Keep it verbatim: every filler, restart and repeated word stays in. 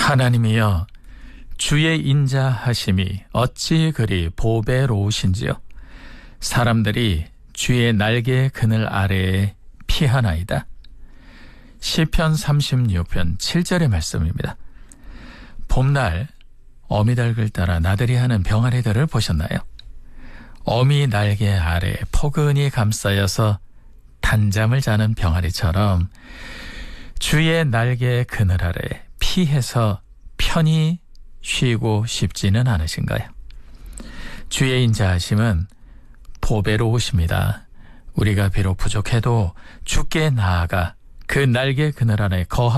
하나님이여 주의 인자하심이 어찌 그리 보배로우신지요. 사람들이 주의 날개 그늘 아래에 피하나이다. 시편 삼십육 편 칠 절의 말씀입니다. 봄날 어미닭을 따라 나들이 하는 병아리들을 보셨나요? 어미 날개 아래 포근히 감싸여서 단잠을 자는 병아리처럼 주의 날개 그늘 아래 피해서 편히 쉬고 싶지는 않으신가요? 주의 인자하심은 보배로우십니다. 우리가 비록 부족해도 주께 나아가 그 날개 그늘 아래 거하